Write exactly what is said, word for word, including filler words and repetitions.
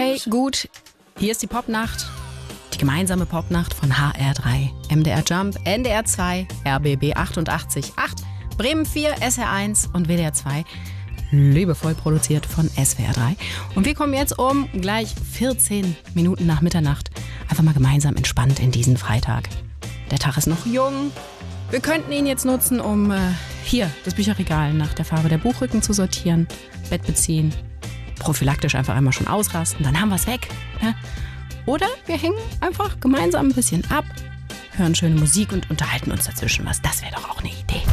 Okay, gut. Hier ist die Popnacht. Die gemeinsame Popnacht von H R drei, M D R Jump, N D R zwei, R B B achtundachtzig Komma acht, Bremen vier, S R eins und W D R zwei. Liebevoll produziert von S W R drei. Und wir kommen jetzt um gleich vierzehn Minuten nach Mitternacht einfach mal gemeinsam entspannt in diesen Freitag. Der Tag ist noch jung. Wir könnten ihn jetzt nutzen, um äh, hier das Bücherregal nach der Farbe der Buchrücken zu sortieren, Bett beziehen, prophylaktisch einfach einmal schon ausrasten, dann haben wir es weg. Ja? Oder wir hängen einfach gemeinsam ein bisschen ab, hören schöne Musik und unterhalten uns dazwischen was. Das wäre doch auch eine Idee.